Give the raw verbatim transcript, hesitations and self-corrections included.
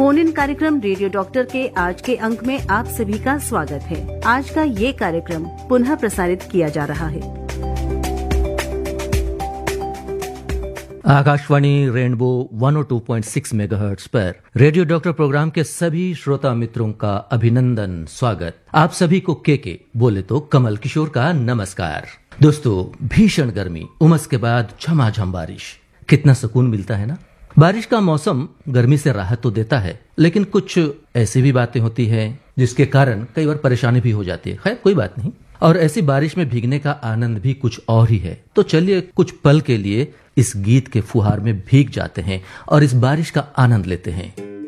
Phone in कार्यक्रम radio doctor के आज के अंक में आप सभी का स्वागत है। आज का ये कार्यक्रम पुनः प्रसारित किया जा रहा है। आकाशवाणी रेनबो एक सौ दो पॉइंट छह मेगाहर्ट्ज पर रेडियो डॉक्टर प्रोग्राम के सभी श्रोता मित्रों का अभिनंदन, स्वागत। आप सभी को के के बोले तो कमल किशोर का नमस्कार। दोस्तों, भीषण गर्मी, उमस के बाद झमाझम बारिश, कितना सुकून मिलता है ना। बारिश का मौसम गर्मी से राहत तो देता है, लेकिन कुछ ऐसी भी बातें होती हैं जिसके कारण कई बार परेशानी भी हो जाती है। खैर, कोई बात नहीं। और ऐसी बारिश में भीगने का आनंद भी कुछ और ही है। तो चलिए कुछ पल के लिए इस गीत के फुहार में भीग जाते हैं और इस बारिश का आनंद लेते हैं।